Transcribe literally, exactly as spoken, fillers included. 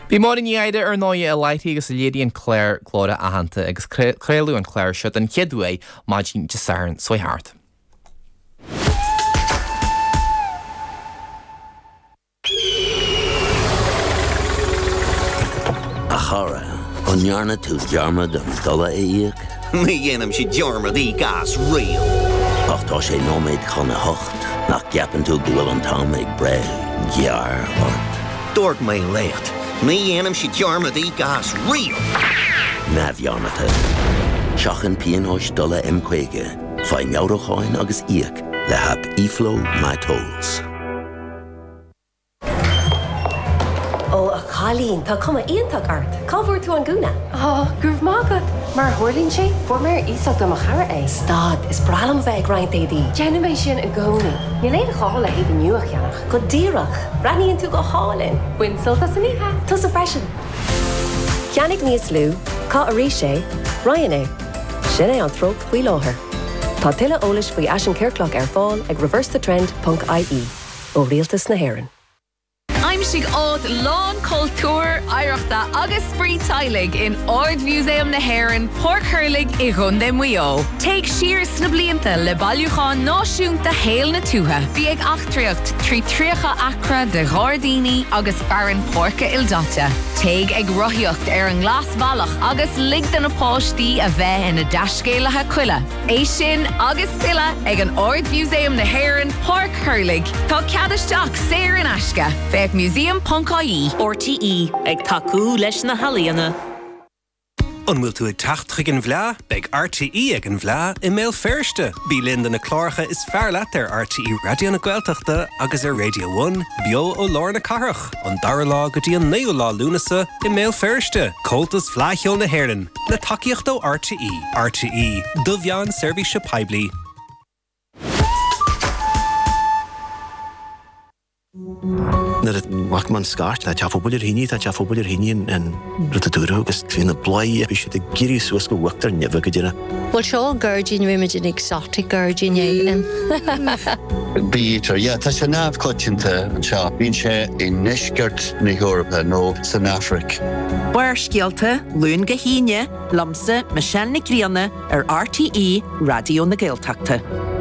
Bhí mar in éide ar náide a leithí agus léiríon Claire chlóra a hananta agus créalú an Claire seo an cheadú é maidin de saran soy hart. A chara, onjarna tú dearma don dola éiag. Mi dhéanam si dearma dí gas rial. Ach tá sé nóméid chuna hocht, nach ceapan tú gúil an tám ag bre, gear ort. Dúirt mé lécht, mi dhéanam si dearma dí gas rial. Na bhearnata. Seachan píon ois dola imcuige, fáin meawracháin agus íag, le hab e-flow my tolls. Colleen, tá cuma íontach art. Cábhar tú an gúna? Oh, gurb mágad. Mar thuirlín sé, fuair mar ísach do chara é. Stad, is bralam bheith grind édí. Genimé sin a gcónaí. Ní léad a chála éad an nuach cheannach. Go díreach, raníonn tú go hálinn. Buin soltas san ihe. Tus a freisin. Ceannig níos lú, cá a rí sé, Ryan é. Sin é an tróg faoi láthair. Tá tuile eolais faoi Ashen Kirkloch ar fáil ag reverse the trend dot I E ó Rialtas na Héireann. I'm sig odd lawn cultúr Ireachta agus sprí tailig in Ard Museum na Héireann, Port Hurlig I Ghunde Muo. Take sheer sna blianta le bailúchán náisiúnta héal na tútha. Bhí ag achtraíocht trí tríocha acra de Ghardini agus Baron Porca Ildata. Take ag rothíocht ar an glas bhealach agus ligdan na páistí a bheith ina dascéalathe cuile. É sin agus tuile ag an Ard Museum na Héireann, Port Hurlig. Tá ceadisteach séir in aisce. Feich museum dot I E R T E ag taú leis na halíana. An bhfuil tú ag tacht chuig an bhleá, beag R T E ag an bhleá I mail firste. Bí linda na clárcha is fearlat ar R T E Radio na Gaeltachta agus ar Radio one, bio ó Lár na Carach. An dara lá go dtí an naoú lá lúnasa I mail firste. Coltas Flaithil na Héireann. Le takeíocht ó R T E. R T E, do bhean service peibli. När det vart man skart att jag får både hinit att jag får både hinit en rutaduro och kvinna blai jag visste det giri så ska vakta never gudira. Well show Virgin Imagine exotic Virgin igen. Beater ja ta snav kotchinta and sha binche in neskert na Europa no South Africa. Buirskialte Lún Gahíne Lamsa Michelle Nicrianna ar R T E Radio na Gaeltachta.